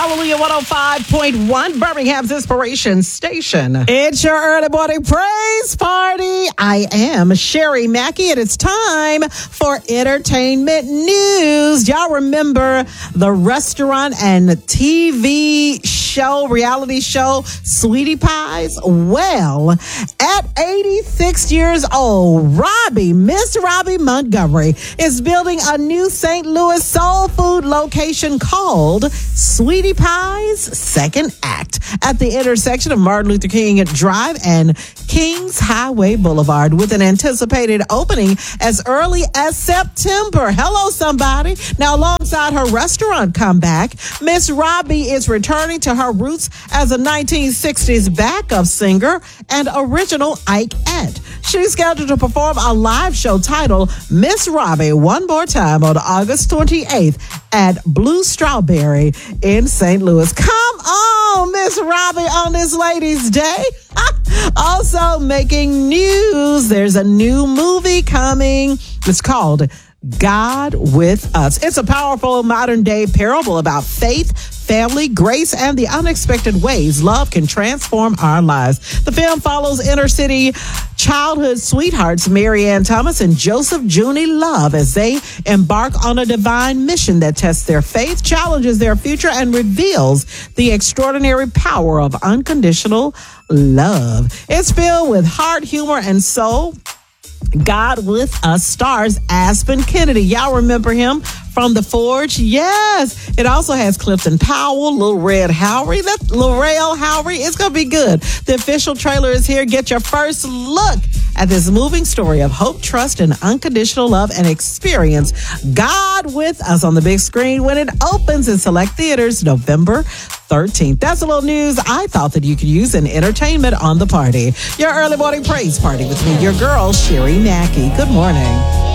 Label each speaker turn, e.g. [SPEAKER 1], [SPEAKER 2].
[SPEAKER 1] Hallelujah 105.1, Birmingham's Inspiration Station. It's your early morning praise party. I am Sherry Mackey, and it's time for entertainment news. Y'all remember the restaurant and TV reality show, Sweetie Pies? Well, at 86 years old, Miss Robbie Montgomery is building a new St. Louis soul food location called Sweetie Pies Second Act at the intersection of Martin Luther King Drive and Kings Highway Boulevard, with an anticipated opening as early as September. Hello, somebody. Now, alongside her restaurant comeback, Miss Robbie is returning to her roots as a 1960s backup singer and original Ike-ette. She's scheduled to perform a live show titled Miss Robbie one more time on August 28th at Blue Strawberry in St. Louis. Come on, Miss Robbie, on this Ladies' Day. Also making news, there's a new movie coming. It's called God with Us. It's a powerful modern-day parable about faith, family, grace, and the unexpected ways love can transform our lives. The film follows inner-city childhood sweethearts Marianne Thomas and Joseph Junie Love as they embark on a divine mission that tests their faith, challenges their future, and reveals the extraordinary power of unconditional love. It's filled with heart, humor, and soul. God with Us stars Aspen Kennedy. Y'all remember him from The Forge? Yes. It also has Clifton Powell, Lil Rel Howery. It's going to be good. The official trailer is here. Get your first look at this moving story of hope, trust, and unconditional love, and experience God with Us on the big screen when it opens in select theaters November 13th. That's a little news I thought that you could use in entertainment on the party. Your early morning praise party with me, your girl, Sherry Mackey. Good morning.